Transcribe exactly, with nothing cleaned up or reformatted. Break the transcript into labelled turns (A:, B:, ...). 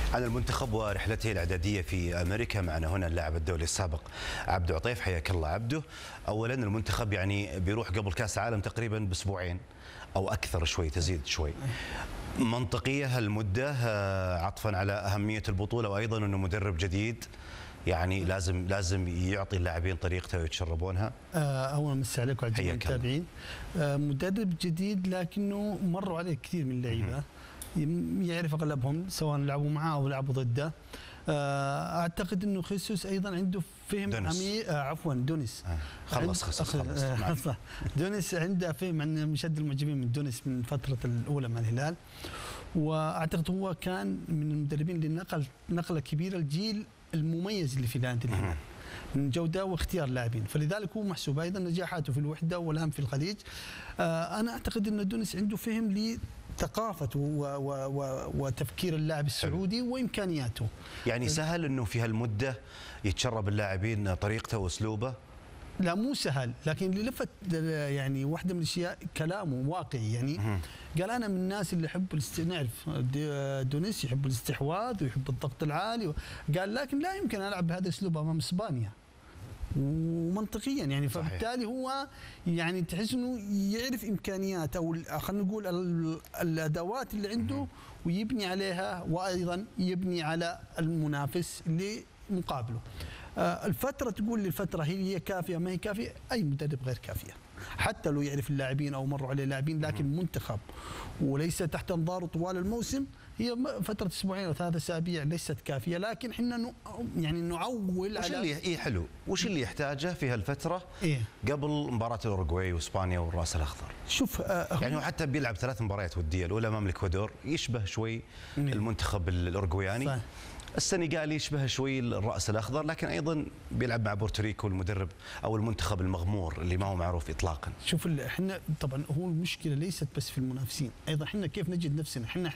A: عن المنتخب ورحلته الإعدادية في أمريكا معنا هنا اللاعب الدولي السابق عبدو عطيف. حياك الله عبدو. أولا المنتخب يعني بيروح قبل كأس العالم تقريبا بأسبوعين أو أكثر شوي، تزيد شوي. منطقية هالمدة عطفا على أهمية البطولة، وأيضا أنه مدرب جديد يعني لازم لازم يعطي اللاعبين طريقته ويتشربونها.
B: أولا مسي عليك وعلى جميع المتابعين. مدرب جديد لكنه مروا عليه كثير من اللعيبة، يعرف اغلبهم سواء لعبوا معاه او لعبوا ضده. اعتقد انه خيسوس ايضا عنده فهم عميق. آه عفوا دونيس
A: آه. خلص خلص خلص
B: آه دونيس عنده فهم، عن مشد المعجبين من دونيس من فتره الاولى مع الهلال، واعتقد هو كان من المدربين اللي نقل نقله كبيره الجيل المميز اللي في نادي الهلال من جوده واختيار لاعبين، فلذلك هو محسوب. ايضا نجاحاته في الوحده والان في الخليج. آه انا اعتقد ان دونيس عنده فهم ل ثقافة وتفكير اللاعب السعودي وإمكانياته.
A: يعني سهل أنه في هالمدة يتشرب اللاعبين طريقته وأسلوبه؟
B: لا مو سهل، لكن اللي لفت يعني واحدة من الأشياء كلامه واقعي. يعني مم. قال أنا من الناس اللي يحب الاست... نعرف دونيس يحب الاستحواذ ويحب الضغط العالي، قال لكن لا يمكن ألعب بهذا الأسلوب أمام إسبانيا. ومنطقيا يعني صحيح. فبالتالي هو يعني تحس انه يعرف امكانيات او خلينا نقول الادوات اللي عنده ويبني عليها، وايضا يبني على المنافس اللي مقابله. الفتره تقول لي الفتره هي كافيه ما هي كافيه؟ اي مدرب غير كافيه حتى لو يعرف اللاعبين او مروا عليه لاعبين، لكن منتخب وليس تحت انظاره طوال الموسم، هي فتره اسبوعين او ثلاث اسابيع ليست كافيه. لكن احنا يعني نعول
A: وش
B: على
A: اللي ايه حلو، وش اللي يحتاجه في هالفتره
B: إيه؟
A: قبل مباراه الاورجواي واسبانيا والراس الاخضر.
B: شوف آه
A: يعني هو حتى بيلعب ثلاث مباريات وديه، الاولى امام الاكوادور يشبه شوي مم. المنتخب الاورجواياني صح. السنغالي يشبه شوي الراس الاخضر، لكن ايضا بيلعب مع بورتوريكو المدرب او المنتخب المغمور اللي ما هو معروف اطلاقا.
B: شوف احنا طبعا هو المشكله ليست بس في المنافسين، ايضا احنا كيف نجد نفسنا احنا